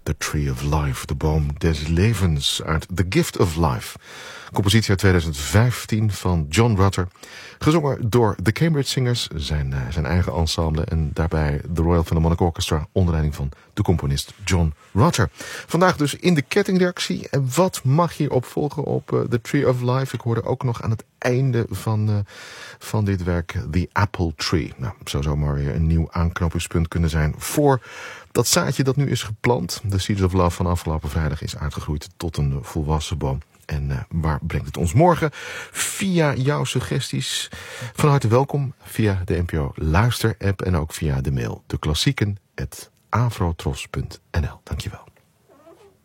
The Tree of Life, de boom des levens, uit The Gift of Life. Compositie uit 2015 van John Rutter. Gezongen door de Cambridge Singers, zijn eigen ensemble. En daarbij de Royal Philharmonic Orchestra onder leiding van de componist John Rutter. Vandaag dus in de kettingreactie. En wat mag hierop volgen op The Tree of Life? Ik hoorde ook nog aan het einde van dit werk The Apple Tree. Nou, zou zomaar weer een nieuw aanknopingspunt kunnen zijn voor dat zaadje dat nu is geplant. The Seeds of Love van afgelopen vrijdag is uitgegroeid tot een volwassen boom. En waar brengt het ons morgen? Via jouw suggesties. Van harte welkom via de NPO Luister-app en ook via de mail deklassieken@avrotros.nl. Dankjewel.